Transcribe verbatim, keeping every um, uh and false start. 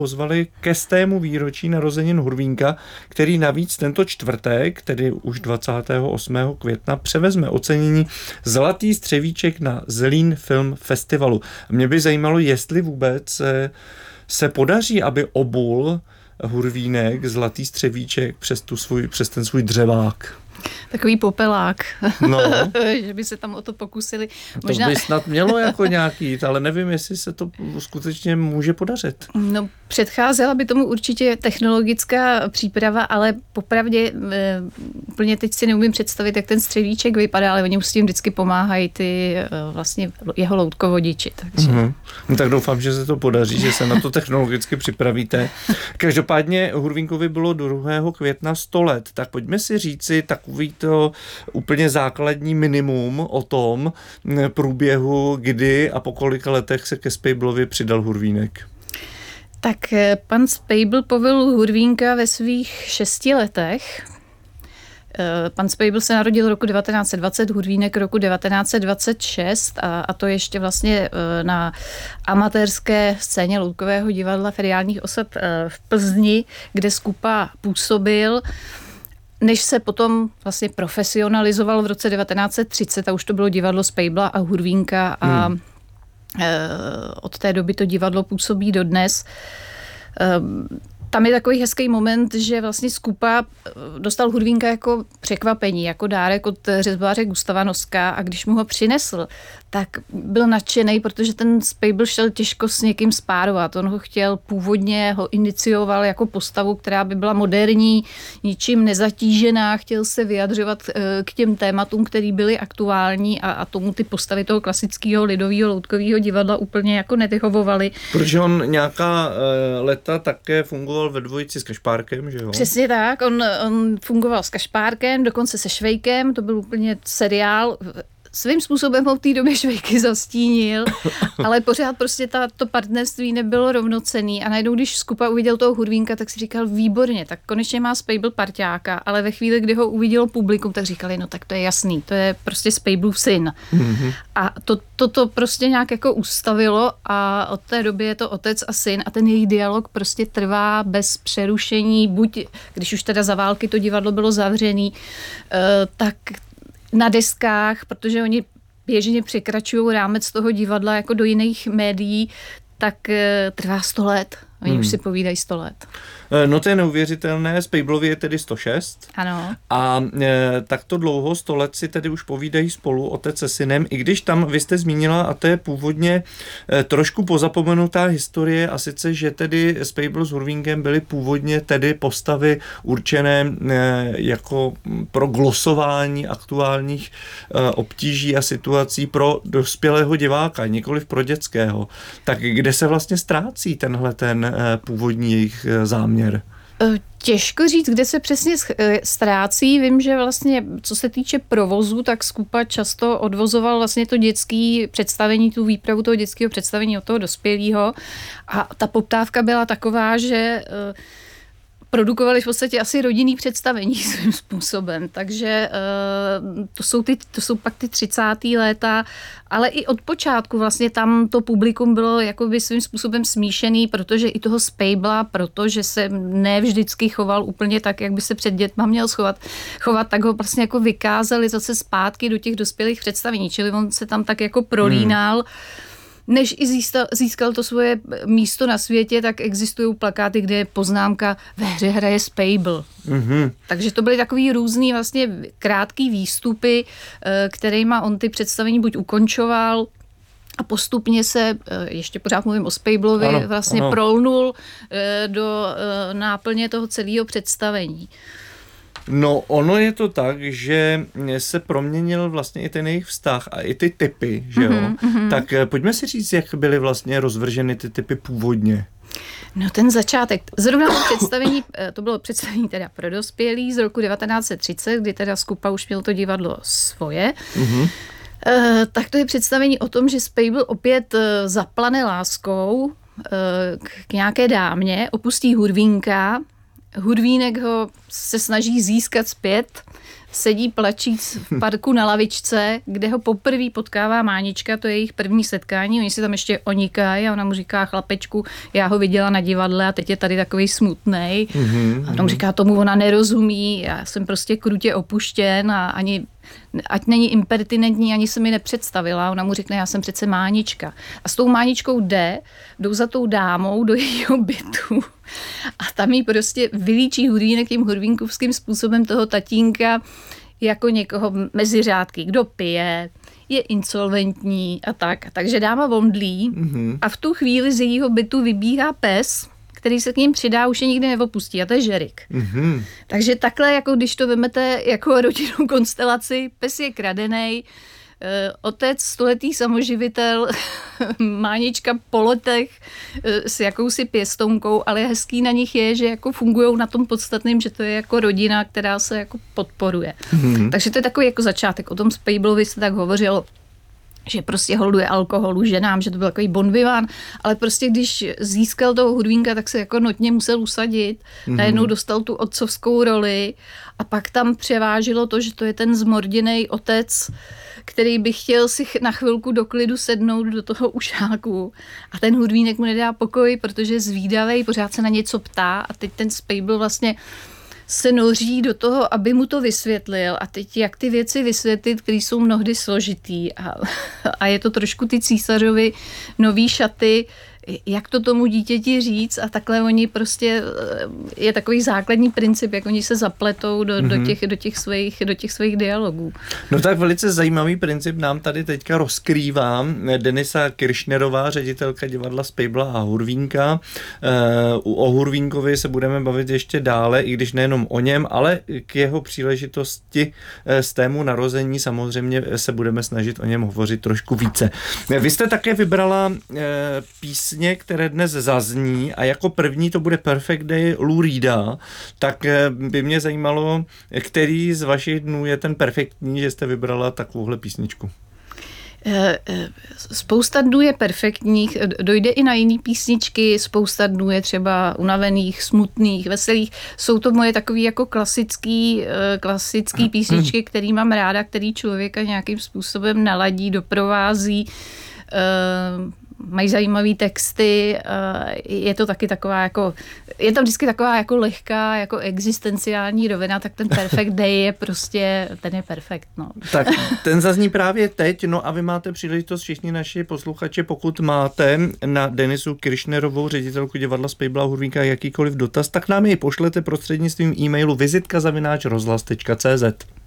pozvali ke stému výročí narozenin Hurvínka, který navíc tento čtvrtek, tedy už dvacátého osmého května, převezme ocenění Zlatý střevíček na Zlín Film Festivalu. Mě by zajímalo, jestli vůbec se, se podaří, aby obul Hurvínek Zlatý střevíček přes, tu svůj, přes ten svůj dřevák. Takový popelák, no. že by se tam o to pokusili. To Možná... by snad mělo jako nějaký, ale nevím, jestli se to skutečně může podařit. No, předcházela by tomu určitě technologická příprava, ale popravdě e, úplně teď si neumím představit, jak ten střevíček vypadá, ale oni mu s tím vždycky pomáhají ty e, vlastně jeho loutkovodiči. Takže. Mm-hmm. No, tak doufám, že se to podaří, že se na to technologicky připravíte. Každopádně Hurvínkovi bylo druhého května sto let, tak pojďme si říci takový to úplně základní minimum o tom průběhu, kdy a po kolika letech se ke Spejblovi přidal Hurvínek. Tak pan Spejbl povolil Hurvínka ve svých šesti letech. Pan Spejbl se narodil roku devatenáct set dvacet, Hurvínek roku devatenáct set dvacet šest a, a to ještě vlastně na amatérské scéně loutkového divadla feriálních osob v Plzni, kde Skupa působil, než se potom vlastně profesionalizoval v roce devatenáct set třicet a už to bylo divadlo Spejbla a Hurvínka a hmm. od té doby to divadlo působí dodnes. Tam je takový hezký moment, že vlastně Skupa dostal Hurvínka jako překvapení, jako dárek od řezbáře Gustava Noska a když mu ho přinesl, tak byl nadšený, protože ten Spejbl šel těžko s někým spárovat. On ho chtěl původně, ho inicioval jako postavu, která by byla moderní, ničím nezatížená, chtěl se vyjadřovat k těm tématům, které byly aktuální a, a tomu ty postavy toho klasického lidového loutkového divadla úplně jako nevyhovovaly. Protože on nějaká uh, leta také fungoval ve dvojici s Kašpárkem, že jo? Přesně tak, on, on fungoval s Kašpárkem, dokonce se Švejkem, to byl úplně seriál. Svým způsobem ho v té době Švejky zastínil, ale pořád prostě ta, to partnerství nebylo rovnocenný a najednou, když Skupa uviděl toho Hurvínka, tak si říkal výborně, tak konečně má Spejbl parťáka, ale ve chvíli, kdy ho uvidělo publikum, tak říkali, no tak to je jasný, to je prostě Spejblův syn. Mm-hmm. A to, to, to prostě nějak jako ustavilo a od té doby je to otec a syn a ten jejich dialog prostě trvá bez přerušení, buď, když už teda za války to divadlo bylo zavřený, tak na deskách, protože oni běžně překračují rámec toho divadla jako do jiných médií, tak trvá sto let. Oni hmm. už si povídají sto let. No to je neuvěřitelné, Spejblovi je tedy sto šest. Ano. A e, takto dlouho, sto let si tedy už povídají spolu otec se synem, i když tam vy jste zmínila, a to je původně e, trošku pozapomenutá historie, a sice, že tedy Spejbl s Hurvínkem byly původně tedy postavy určené e, jako pro glosování aktuálních e, obtíží a situací pro dospělého diváka, nikoliv pro dětského. Tak kde se vlastně ztrácí tenhle ten e, původní jejich e, záměr? Těžko říct, kde se přesně ztrácí. Vím, že vlastně, co se týče provozu, tak Skupa často odvozoval vlastně to dětské představení, tu výpravu toho dětského představení od toho dospělého. A ta poptávka byla taková, že produkovali v podstatě asi rodinný představení svým způsobem, takže uh, to jsou, ty, to jsou pak ty třicátá léta, ale i od počátku vlastně tam to publikum bylo jakoby svým způsobem smíšený, protože i toho Spejbla, protože se ne vždycky choval úplně tak, jak by se před dětma měl schovat, chovat, tak ho vlastně jako vykázali zase zpátky do těch dospělých představení, čili on se tam tak jako prolínal. Hmm. Než i získal, získal to svoje místo na světě, tak existují plakáty, kde je poznámka ve hře hraje Spejbl. Mm-hmm. Takže to byly takový různý vlastně krátký výstupy, kterýma on ty představení buď ukončoval a postupně se, ještě pořád mluvím o Spejblovi, ano, vlastně ano. prolnul do náplně toho celého představení. No, ono je to tak, že se proměnil vlastně i ten jejich vztah a i ty typy, že jo? Mm-hmm. Tak pojďme si říct, jak byly vlastně rozvrženy ty typy původně. No ten začátek, zrovna to představení, to bylo představení teda pro dospělí z roku devatenáct set třicet, kdy teda Skupa už měl to divadlo svoje. Mm-hmm. E, tak to je představení o tom, že Spejbl opět zaplane láskou e, k nějaké dámě, opustí Hurvínka, Hurvínek ho se snaží získat zpět sedí plačíc v parku na lavičce, kde ho poprvé potkává Mánička, to je jejich první setkání, oni si tam ještě onikají a ona mu říká, chlapečku, já ho viděla na divadle a teď je tady takový smutnej. Mm-hmm. A on mu říká, tomu ona nerozumí, já jsem prostě krutě opuštěn a ani ať není impertinentní, ani se mi nepředstavila. Ona mu řekne, já jsem přece Mánička. A s tou Máničkou jde, jdou za tou dámou do jejího bytu a tam jí prostě vylíčí Hurvínek tím hurvínkovským způsobem toho tatínka jako někoho mezi řádky, kdo pije, je insolventní a tak. Takže dáma vomdlí mm-hmm. a v tu chvíli z jejího bytu vybíhá pes, který se k ním přidá, už je nikdy neopustí a to je Žerik. Mm-hmm. Takže takhle, jako když to vemete jako rodinnou konstelaci, pes je kradenej, otec stoletý samoživitel, Mánička po letech s jakousi pěstounkou, ale hezký na nich je, že jako fungujou na tom podstatném, že to je jako rodina, která se jako podporuje. Mm-hmm. Takže to je takový jako začátek. O tom Spejblovi se tak hovořilo, že prostě holduje alkoholu ženám, že to byl takový bon vivant, ale prostě když získal toho Hurvínka, tak se jako notně musel usadit, mm-hmm. najednou dostal tu otcovskou roli a pak tam převážilo to, že to je ten zmorděnej otec, který by chtěl si na chvilku do klidu sednout do toho ušáku a ten Hurvínek mu nedá pokoj, protože je zvídavej, pořád se na něco ptá a teď ten Spejbl vlastně se noří do toho, aby mu to vysvětlil a teď jak ty věci vysvětlit, které jsou mnohdy složitý a, a je to trošku ty císařovi nový šaty, jak to tomu dítěti říct a takhle oni prostě, je takový základní princip, jak oni se zapletou do, mm-hmm. do, těch, do, těch svých, do těch svých dialogů. No tak velice zajímavý princip nám tady teďka rozkrývá Denisa Kiršnerová, ředitelka divadla Spejbla a Hurvínka. O Hurvínkovi se budeme bavit ještě dále, i když nejenom o něm, ale k jeho příležitosti z tému narození samozřejmě se budeme snažit o něm hovořit trošku více. Vy jste také vybrala písně, které dnes zazní a jako první to bude Perfect Day Lou Reeda, tak by mě zajímalo, který z vašich dnů je ten perfektní, že jste vybrala takovouhle písničku. Spousta dnů je perfektních, dojde i na jiný písničky, spousta dnů je třeba unavených, smutných, veselých. Jsou to moje takový jako klasický, klasický písničky, který mám ráda, který člověka nějakým způsobem naladí, doprovází. Mají zajímavé texty, je to taky taková jako, je tam vždycky taková jako lehká, jako existenciální rovina, tak ten Perfect Day je prostě, ten je perfekt, no. Tak ten zazní právě teď, no a vy máte příležitost, všichni naši posluchači, pokud máte na Denisu Kiršnerovou, ředitelku divadla Spejbla a Hurvínka, jakýkoliv dotaz, tak nám jej pošlete prostřednictvím e-mailu vizitka zavináč rozhlas tečka cé zet.